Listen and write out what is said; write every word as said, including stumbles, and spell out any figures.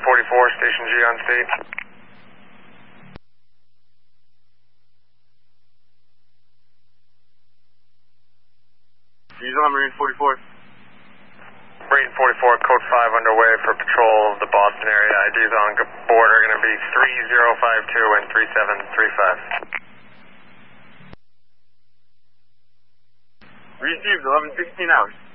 forty-four, Station G on stage. G's on Marine forty-four. Marine forty-four, code five underway for patrol of the Boston area. I Ds on board are going to be three zero five two and three seven three five. Received eleven sixteen hours.